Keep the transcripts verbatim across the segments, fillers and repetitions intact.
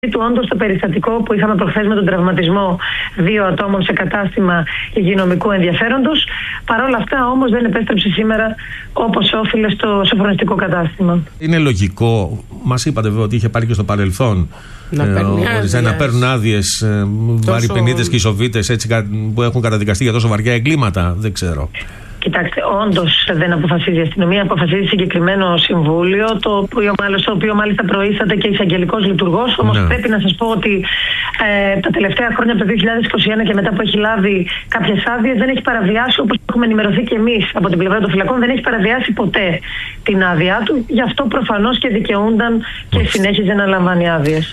του όντως το περιστατικό που είχαμε προχθές με τον τραυματισμό δύο ατόμων σε κατάστημα υγειονομικού ενδιαφέροντος. Παρ' όλα αυτά όμως δεν επέστρεψε σήμερα όπως όφιλε στο σοφρονιστικό κατάστημα. Είναι λογικό, μας είπατε βέβαια ότι είχε πάρει και στο παρελθόν να, ε, παίρνει άδειες. να παίρνουν άδειες ε, βαρυπενίτες και ισοβίτες έτσι, που έχουν καταδικαστεί για τόσο βαριά εγκλήματα, δεν ξέρω. Κοιτάξτε, όντως δεν αποφασίζει η αστυνομία, αποφασίζει συγκεκριμένο συμβούλιο, το οποίο, το οποίο μάλιστα προείσταται και εισαγγελικός λειτουργός. Όμως ναι. πρέπει να σας πω ότι ε, τα τελευταία χρόνια, από το δύο χιλιάδες είκοσι ένα και μετά που έχει λάβει κάποιες άδειες, δεν έχει παραβιάσει, όπως έχουμε ενημερωθεί και εμείς από την πλευρά των φυλακών, δεν έχει παραβιάσει ποτέ την άδειά του. Γι' αυτό προφανώς και δικαιούνταν και συνέχιζε να λαμβάνει άδειες.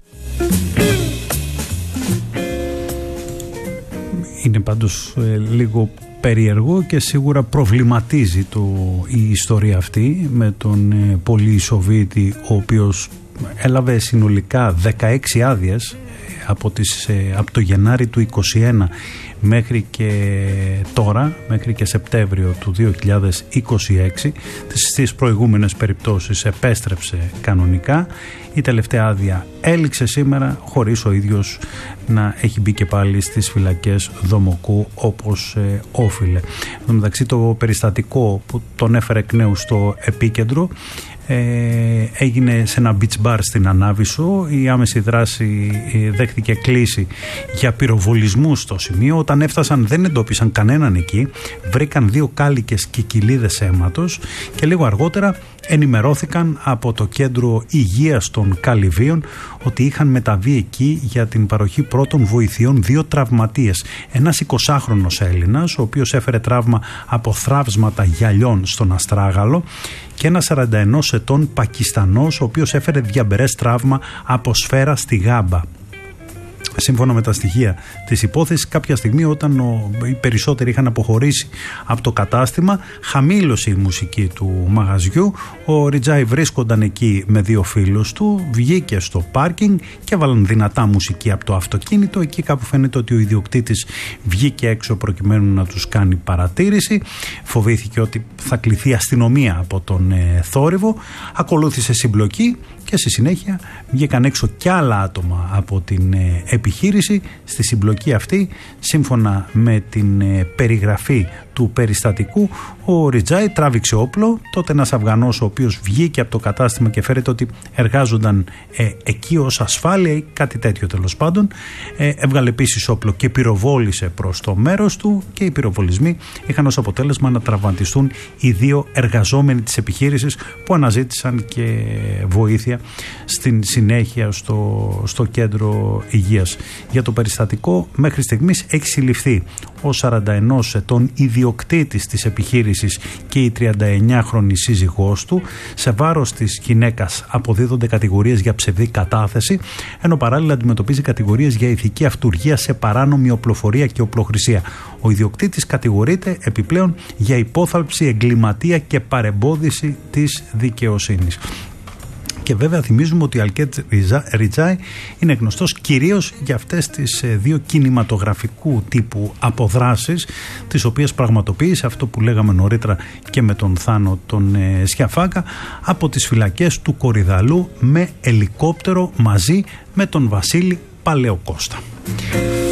Είναι πάντως ε, λίγο περίεργο και σίγουρα προβληματίζει το, η ιστορία αυτή με τον ε, πολυισοβίτη, ο οποίος έλαβε συνολικά δεκαέξι άδειες από, τις, ε, από το Γενάρη του είκοσι ένα μέχρι και τώρα, μέχρι και Σεπτέμβριο του δύο χιλιάδες είκοσι έξι. Στις προηγούμενες περιπτώσεις επέστρεψε κανονικά. Η τελευταία άδεια έληξε σήμερα χωρίς ο ίδιος να έχει μπει και πάλι στις φυλακές Δομοκού όπως ε, όφιλε. Εν τω μεταξύ, το περιστατικό που τον έφερε εκ νέου στο επίκεντρο Ε, έγινε σε ένα beach bar στην Ανάβησο. Η άμεση δράση ε, δέχτηκε κλήση για πυροβολισμούς στο σημείο. Όταν έφτασαν δεν εντόπισαν κανέναν εκεί. Βρήκαν δύο κάλικες και κοιλίδες αίματος και λίγο αργότερα ενημερώθηκαν από το κέντρο υγείας των Καλυβίων ότι είχαν μεταβεί εκεί για την παροχή πρώτων βοηθειών δύο τραυματίες. Ένας εικοσάχρονος Έλληνας, ο οποίος έφερε τραύμα από θραύσματα γυαλιών στον αστράγαλο, και ένας σαράντα ενός ετών Πακιστανός, ο οποίος έφερε διαμπερές τραύμα από σφαίρα στη γάμπα. Σύμφωνα με τα στοιχεία της υπόθεσης, κάποια στιγμή όταν ο, οι περισσότεροι είχαν αποχωρήσει από το κατάστημα, χαμήλωσε η μουσική του μαγαζιού. Ο Ριτζάι βρίσκονταν εκεί με δύο φίλους του, βγήκε στο πάρκινγκ και έβαλαν δυνατά μουσική από το αυτοκίνητο. Εκεί κάπου φαίνεται ότι ο ιδιοκτήτης βγήκε έξω προκειμένου να τους κάνει παρατήρηση. Φοβήθηκε ότι θα κληθεί αστυνομία από τον ε, θόρυβο. Ακολούθησε συμπλοκή και στη συνέχεια βγήκαν έξω κι άλλα άτομα από την ε, επιχείρηση. Στη συμπλοκή αυτή, σύμφωνα με την ε, περιγραφή του περιστατικού, ο Ριτζάι τράβηξε όπλο. Τότε ένας Αφγανός, ο οποίος βγήκε από το κατάστημα και φέρεται ότι εργάζονταν ε, εκεί ως ασφάλεια ή κάτι τέτοιο τέλος πάντων, ε, έβγαλε επίσης όπλο και πυροβόλησε προς το μέρος του, και οι πυροβολισμοί είχαν ως αποτέλεσμα να τραυματιστούν οι δύο εργαζόμενοι της επιχείρησης, που αναζήτησαν και βοήθεια στην συνέχεια στο, στο κέντρο υγείας. Για το περιστατικό μέχρι στιγμής έχει συλληφθεί ο σαράντα ενός ετών ιδιοκτήτης της επιχείρησης και η τριάντα εννιάχρονη σύζυγός του. Σε βάρος της γυναίκας αποδίδονται κατηγορίες για ψευδή κατάθεση, ενώ παράλληλα αντιμετωπίζει κατηγορίες για ηθική αυτουργία σε παράνομη οπλοφορία και οπλοχρησία. Ο ιδιοκτήτης κατηγορείται επιπλέον για υπόθαλψη, εγκληματία και παρεμπόδιση της δικαιοσύνης. Και βέβαια θυμίζουμε ότι ο Αλκέτ Ριτζάι είναι γνωστός κυρίως για αυτές τις δύο κινηματογραφικού τύπου αποδράσεις, τις οποίες πραγματοποίησε, αυτό που λέγαμε νωρίτερα και με τον Θάνο τον ε, Σιαφάκα, από τις φυλακές του Κορυδαλού με ελικόπτερο μαζί με τον Βασίλη Παλαιοκώστα.